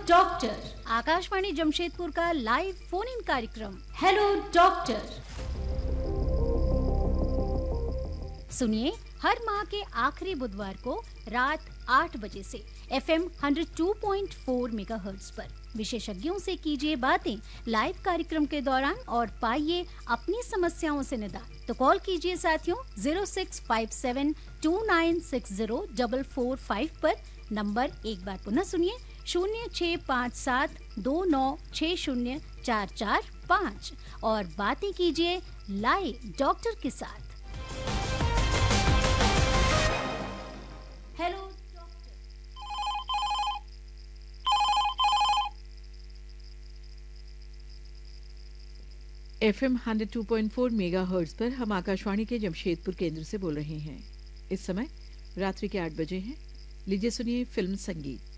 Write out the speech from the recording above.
Doctor, Akashvani Jamshedpur का live phone in कार्यक्रम। Hello doctor. सुनिए हर माह के आखिरी बुधवार को रात 8 बजे से FM 102.4 मेगाहर्ट्ज पर विशेषज्ञों से कीजिए बातें लाइव कार्यक्रम के दौरान और पाइए अपनी समस्याओं से निदान। तो कॉल कीजिए साथियों 0657296045 पर। नंबर एक बार पुनः सुनिए 065729604445 और बातें कीजिए लाइव डॉक्टर के साथ। हेलो FM 102.4 मेगाहर्ट्ज पर हम आकाशवाणी के जमशेदपुर केंद्र से बोल रहे हैं। इस समय रात्रि के 8 बजे हैं। लीजिए सुनिए फिल्म संगीत।